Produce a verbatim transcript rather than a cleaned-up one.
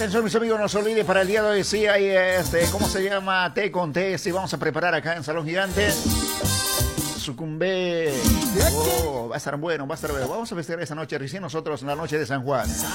Atención, mis amigos, no se olvide, para el día de hoy sí hay este, ¿cómo se llama? Té con té, sí, vamos a preparar acá en Salón Gigante. Sucumbé. Oh, va a estar bueno, va a estar bueno. Vamos a festejar esa noche recién nosotros en la noche de San Juan.